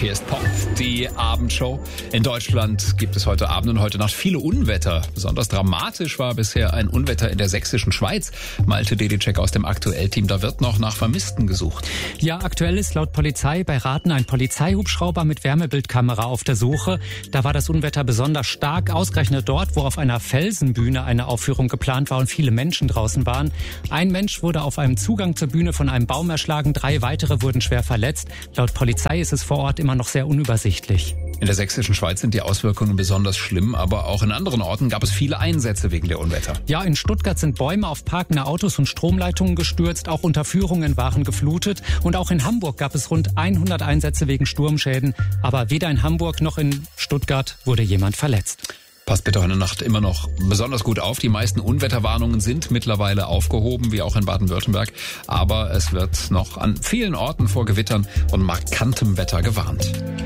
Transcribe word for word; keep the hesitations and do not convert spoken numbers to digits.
Hier ist Pop, die Abendshow. In Deutschland gibt es heute Abend und heute Nacht viele Unwetter. Besonders dramatisch war bisher ein Unwetter in der sächsischen Schweiz. Malte Dedicek aus dem Aktuell-Team, da wird noch nach Vermissten gesucht. Ja, aktuell ist laut Polizei bei Raten ein Polizeihubschrauber mit Wärmebildkamera auf der Suche. Da war das Unwetter besonders stark, ausgerechnet dort, wo auf einer Felsenbühne eine Aufführung geplant war und viele Menschen draußen waren. Ein Mensch wurde auf einem Zugang zur Bühne von einem Baum erschlagen, drei weitere wurden schwer verletzt. Laut Polizei ist es vor Ort immer noch sehr unübersichtlich. In der sächsischen Schweiz sind die Auswirkungen besonders schlimm, aber auch in anderen Orten gab es viele Einsätze wegen der Unwetter. Ja, in Stuttgart sind Bäume auf parkende Autos und Stromleitungen gestürzt, auch Unterführungen waren geflutet und auch in Hamburg gab es rund hundert Einsätze wegen Sturmschäden, aber weder in Hamburg noch in Stuttgart wurde jemand verletzt. Passt bitte heute Nacht immer noch besonders gut auf. Die meisten Unwetterwarnungen sind mittlerweile aufgehoben, wie auch in Baden-Württemberg. Aber es wird noch an vielen Orten vor Gewittern und markantem Wetter gewarnt.